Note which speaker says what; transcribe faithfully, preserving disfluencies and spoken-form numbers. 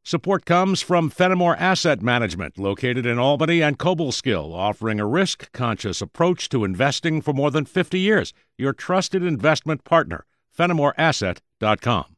Speaker 1: Support comes from Fenimore Asset Management, located in Albany and Cobleskill, offering a risk-conscious approach to investing for more than fifty years. Your trusted investment partner, fenimore asset dot com.